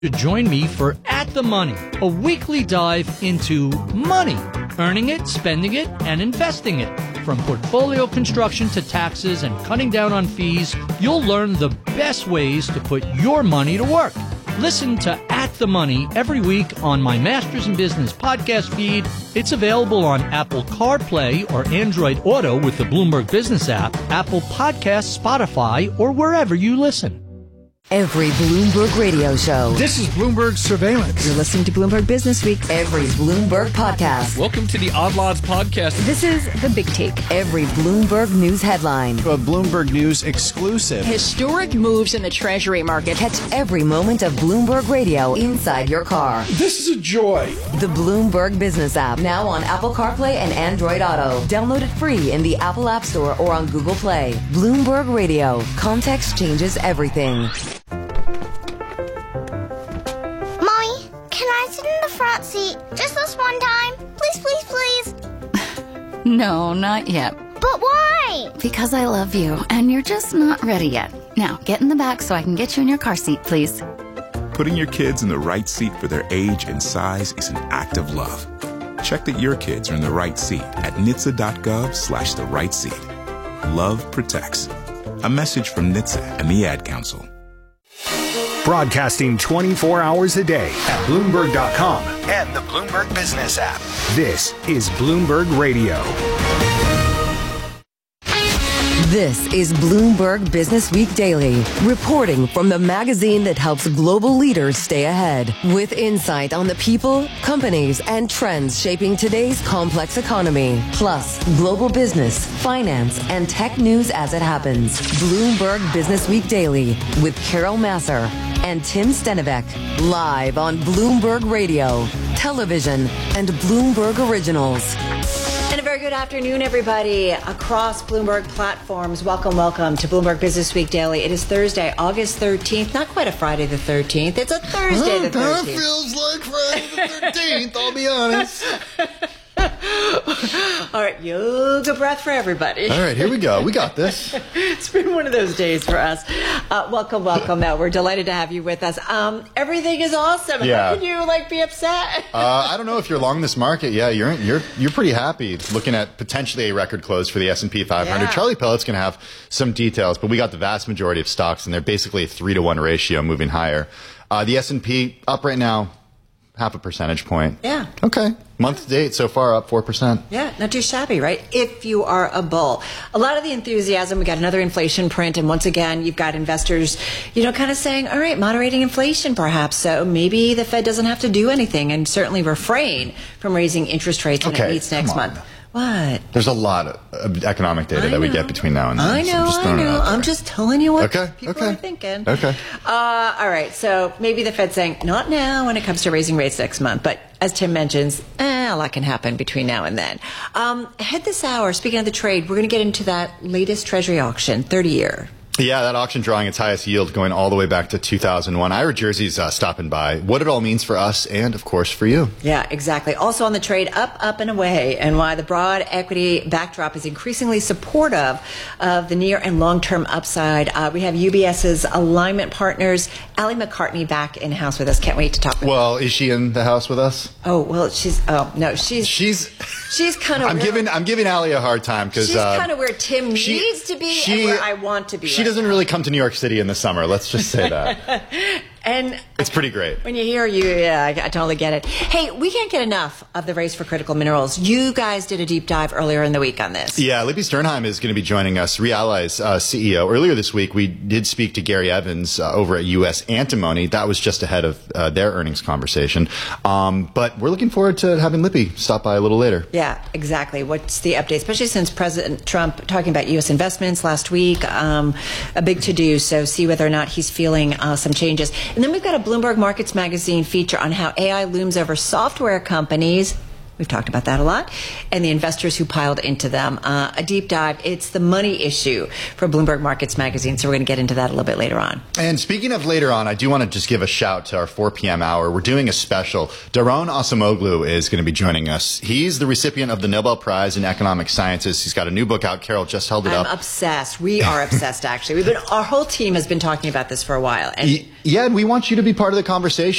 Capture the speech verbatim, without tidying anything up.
Join me for At the Money, a weekly dive into money, earning it, spending it, and investing it. From portfolio construction to taxes and cutting down on fees, you'll learn the best ways to put your money to work. Listen to At the Money every week on my Masters in Business podcast feed. It's available on Apple CarPlay or Android Auto with the Bloomberg Business app, Apple Podcasts, Spotify, or wherever you listen. Every Bloomberg radio show. This is Bloomberg Surveillance. You're listening to Bloomberg Business Week. Every Bloomberg podcast. Welcome to the Odd Lots podcast. This is The Big Take. Every Bloomberg news headline. A Bloomberg News exclusive. Historic moves in the Treasury market. Catch every moment of Bloomberg radio inside your car. This is a joy. The Bloomberg Business app. Now on Apple CarPlay and Android Auto. Download it free in the Apple App Store or on Google Play. Bloomberg Radio. Context changes everything. Front seat, just this one time. Please, please, please. No, not yet. But why? Because I love you, and you're just not ready yet. Now, get in the back so I can get you in your car seat, please. Putting your kids in the right seat for their age and size is an act of love. Check that your kids are in the right seat at N H T S A dot gov slash the right seat. Love protects. A message from N H T S A and the Ad Council. Broadcasting twenty-four hours a day at Bloomberg dot com and the Bloomberg Business app. This is Bloomberg Radio. This is Bloomberg Business Week Daily, reporting from the magazine that helps global leaders stay ahead, with insight on the people, companies, and trends shaping today's complex economy, plus global business, finance, and tech news as it happens. Bloomberg Business Week Daily with Carol Massar and Tim Stenivek, live on Bloomberg Radio, television, and Bloomberg Originals. And a very good afternoon, everybody, across Bloomberg platforms. Welcome, welcome to Bloomberg Business Week Daily. It is Thursday, August thirteenth. Not quite a Friday the thirteenth. It's a Thursday the thirteenth. That feels like Friday the thirteenth, I'll be honest. All right, yoga breath for everybody. All right, here we go. We got this. It's been one of those days for us. Uh, welcome, welcome. Now, we're delighted to have you with us. Um, everything is awesome. Yeah. How can you, like, be upset? uh, I don't know if you're long this market. Yeah, you're you're you're pretty happy looking at potentially a record close for the S and P five hundred. Yeah. Charlie Pellet's going to have some details, but we got the vast majority of stocks, and they're basically a three to one ratio moving higher. Uh, the S and P up right now, half a percentage point. Yeah. Okay. Month to date so far up four percent. Yeah, not too shabby, right? If you are a bull. A lot of the enthusiasm, we got another inflation print, and once again, you've got investors, you know, kind of saying, all right, moderating inflation perhaps, so maybe the Fed doesn't have to do anything and certainly refrain from raising interest rates when okay, it meets next month. What? There's a lot of economic data that we get between now and then. I know, so I'm just I throwing it know. out there. I'm just telling you what okay, people okay. are thinking. Okay. Uh, all right, so maybe the Fed's saying, not now when it comes to raising rates next month, but as Tim mentions, eh, a lot can happen between now and then. Um, ahead this hour, speaking of the trade, we're going to get into that latest Treasury auction, thirty-year. Yeah, that auction drawing its highest yield going all the way back to two thousand one. Ira Jersey's uh, stopping by. What it all means for us and, of course, for you. Yeah, exactly. Also on the trade, up, up, and away, and why the broad equity backdrop is increasingly supportive of the near and long-term upside. Uh, we have UBS's alignment partners, Allie McCartney, back in-house with us. Can't wait to talk with her. Well, is she in the house with us? Oh, well, she's, oh, no, she's... She's... She's kind of I'm where, giving I'm giving Allie a hard time because she's uh, kind of where Tim she, needs to be she, and where I want to be. She right doesn't now. really come to New York City in the summer. Let's just say that. And it's pretty great. When you hear you, yeah, I, I totally get it. Hey, we can't get enough of the race for critical minerals. You guys did a deep dive earlier in the week on this. Yeah, Libby Sternheim is going to be joining us, Realize uh, C E O. Earlier this week, we did speak to Gary Evans uh, over at U S Antimony. That was just ahead of uh, their earnings conversation. Um, but we're looking forward to having Libby stop by a little later. Yeah, exactly. What's the update? Especially since President Trump talking about U S investments last week, um, a big to-do. So see whether or not he's feeling uh, some changes. And then we've got a Bloomberg Markets Magazine feature on how A I looms over software companies. We've talked about that a lot. And the investors who piled into them. Uh, a deep dive. It's the money issue for Bloomberg Markets Magazine. So we're going to get into that a little bit later on. And speaking of later on, I do want to just give a shout to our four p.m. hour. We're doing a special. Daron Acemoglu is going to be joining us. He's the recipient of the Nobel Prize in Economic Sciences. He's got a new book out. Carol just held it I'm up. I'm obsessed. We are obsessed, actually. We've been, our whole team has been talking about this for a while. And yeah, and we want you to be part of the conversation.